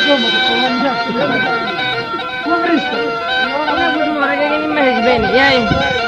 Come viste? Ma che mi metti bene, dai.